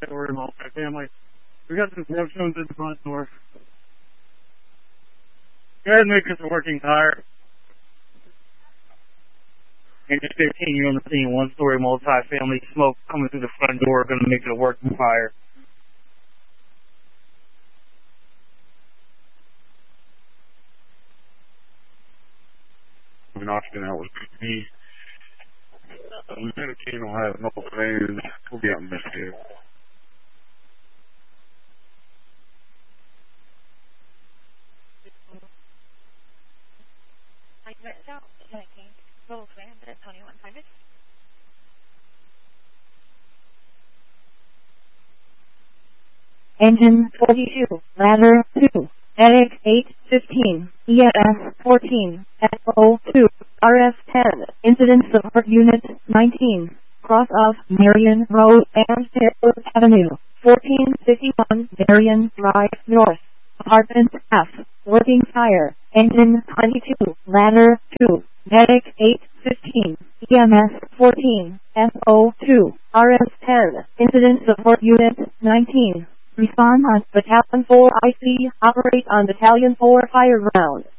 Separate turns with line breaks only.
two-story multifamily. We got some tombstones in the front door. Go ahead and make this a working tire. And just 15, you're on the scene, one-story multifamily, smoke coming through the front door, going to make it a working tire.
Austin out with me. Lieutenant King will have no plans. We'll be out in Michigan.
Engine 42, ladder 2, Eric 815, ES 14, FO 2, RF 10, incident support unit 19, cross of Marion Road and Fairwood Avenue, 1451 Marion Drive North, apartment F, working fire, engine 22, ladder 2, Eric 815, EMS 14, FO 2, RF 10, incident support unit 19. Respond on Battalion 4 IC, operate on Battalion 4 fire ground.